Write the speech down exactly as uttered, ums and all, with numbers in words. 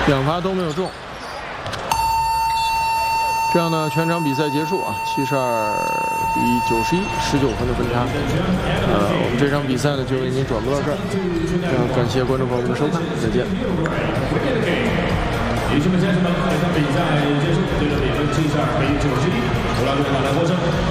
两发都没有中。这样呢，全场比赛结束啊，七十二比九十一，十九分的分差。呃，我们这场比赛呢就为您转播到这儿，非常感谢观众朋友们的收看，再见。女士们、先生们，这场比赛结束，最终比分七十二比九十一，国家队拿来获胜。